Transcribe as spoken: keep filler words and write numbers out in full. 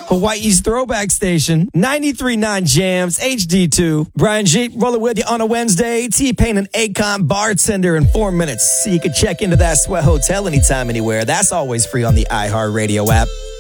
Hawaii's throwback station, ninety-three point nine Jams, H D two. Brian G, rolling with you on a Wednesday. T-Pain and Akon, bartender in four minutes. So you can check into that Sweat Hotel anytime, anywhere. That's always free on the iHeartRadio app.